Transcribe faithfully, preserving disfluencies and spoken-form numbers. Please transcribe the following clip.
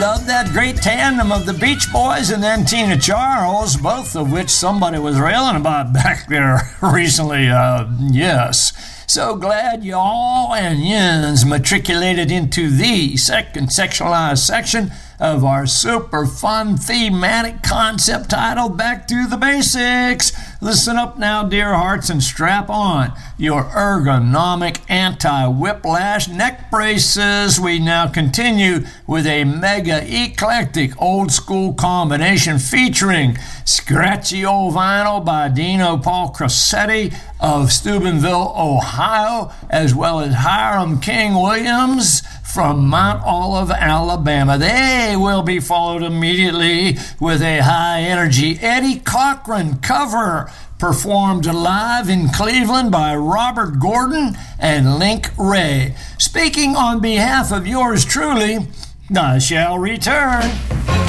love that great tandem of the Beach Boys and then Tina Charles, both of which somebody was railing about back there recently. Uh, yes. So glad y'all and yins matriculated into the second sexualized section of our super fun thematic concept titled Back to the Basics. Listen up now, dear hearts, and strap on your ergonomic anti-whiplash neck braces. We now continue with a mega eclectic old school combination featuring Scratchy Old Vinyl by Dino Paul Crossetti of Steubenville, Ohio, as well as Hiram King Williams from Mount Olive, Alabama. They will be followed immediately with a high-energy Eddie Cochran cover performed live in Cleveland by Robert Gordon and Link Ray. Speaking on behalf of yours truly, I shall return.